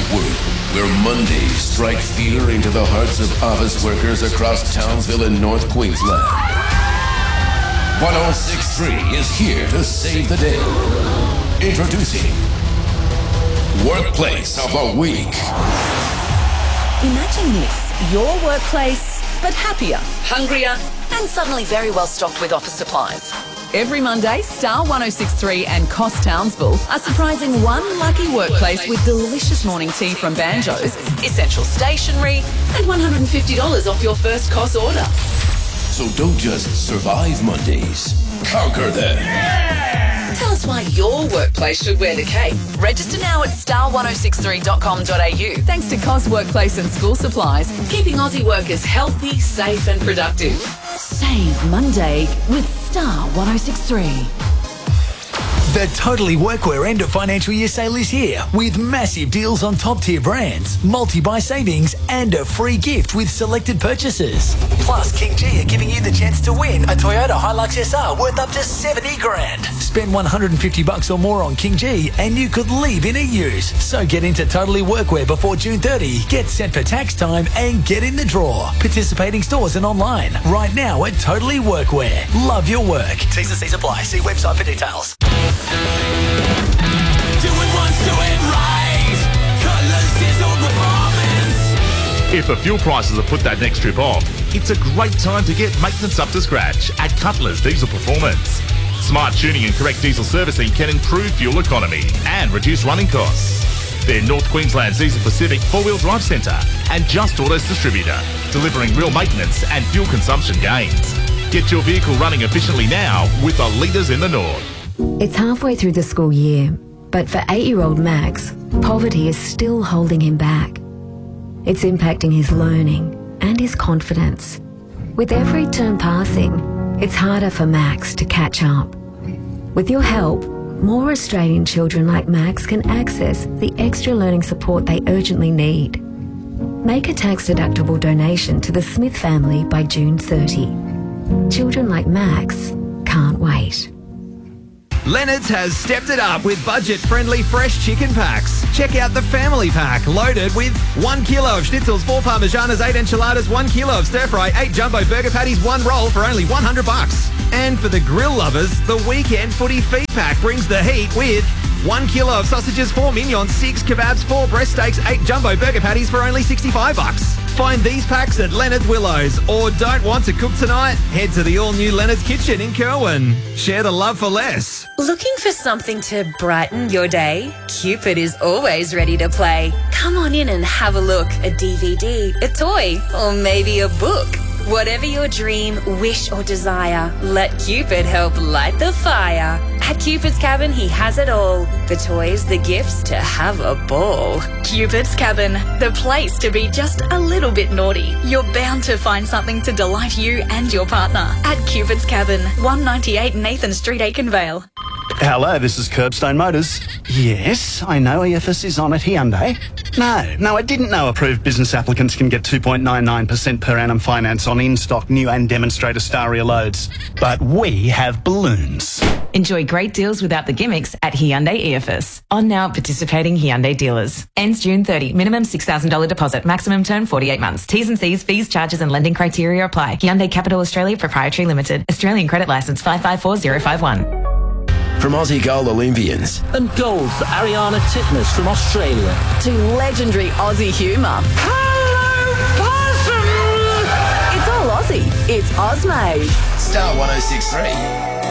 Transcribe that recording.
world where Mondays strike fear into the hearts of office workers across Townsville and North Queensland. 1063 is here to save the day. Introducing Workplace of the Week. Imagine this, your workplace, but happier, hungrier, and suddenly very well stocked with office supplies. Every Monday, Star 1063 and Cost Townsville are surprising one lucky workplace with delicious morning tea from Banjo's, essential stationery, and $150 off your first Cost order. So don't just survive Mondays, conquer them. Tell us why your workplace should wear the cape. Register now at star1063.com.au. Thanks to Cos Workplace and School Supplies, keeping Aussie workers healthy, safe and productive. Save Monday with Star 1063. The Totally Workwear end of financial year sale is here with massive deals on top tier brands, multi-buy savings and a free gift with selected purchases. Plus, King G are giving you the chance to win a Toyota Hilux SR worth up to 70 grand. Spend $150 or more on King G and you could leave in a use. So get into Totally Workwear before June 30, get sent for tax time and get in the draw. Participating stores and online right now at Totally Workwear. Love your work. T's and C's apply. See website for details. Do it once, do it right. Cutler's Diesel Performance. If the fuel prices have put that next trip off, it's a great time to get maintenance up to scratch at Cutler's Diesel Performance. Smart tuning and correct diesel servicing can improve fuel economy and reduce running costs. They're North Queensland's Diesel Pacific four-wheel drive centre and Just Autos distributor, delivering real maintenance and fuel consumption gains. Get your vehicle running efficiently now with the leaders in the North. It's halfway through the school year, but for 8-year-old Max, poverty is still holding him back. It's impacting his learning and his confidence. With every term passing, it's harder for Max to catch up. With your help, more Australian children like Max can access the extra learning support they urgently need. Make a tax-deductible donation to the Smith family by June 30. Children like Max can't wait. Leonard's has stepped it up with budget-friendly fresh chicken packs. Check out the family pack, loaded with 1 kilo of schnitzels, 4 parmesanas, 8 enchiladas, 1 kilo of stir-fry, 8 jumbo burger patties, 1 roll for only $100. And for the grill lovers, the weekend footy feed pack brings the heat with 1 kilo of sausages, 4 mignons, 6 kebabs, 4 breast steaks, 8 jumbo burger patties for only $65. Find these packs at Leonard's Willows. Or don't want to cook tonight? Head to the all-new Leonard's Kitchen in Kerwin. Share the love for less. Looking for something to brighten your day? Cupid is always ready to play. Come on in and have a look. A DVD, a toy, or maybe a book. Whatever your dream, wish or desire, let Cupid help light the fire. At Cupid's Cabin, he has it all. The toys, the gifts, to have a ball. Cupid's Cabin, the place to be just a little bit naughty. You're bound to find something to delight you and your partner. At Cupid's Cabin, 198 Nathan Street, Aikenvale. Hello, this is Curbstone Motors. Yes, I know EFS is on at Hyundai. No, I didn't know approved business applicants can get 2.99% per annum finance on in-stock new and demonstrator Staria loads. But we have balloons. Enjoy great deals without the gimmicks at Hyundai EFS. On now participating Hyundai dealers. Ends June 30. Minimum $6,000 deposit. Maximum term 48 months. T's and C's, fees, charges and lending criteria apply. Hyundai Capital Australia Proprietary Limited. Australian Credit Licence 554051. From Aussie Gold Olympians. And gold for Ariana Titmus from Australia. To legendary Aussie humour. Hello, possum! It's all Aussie. It's Ozmade. Star 1063.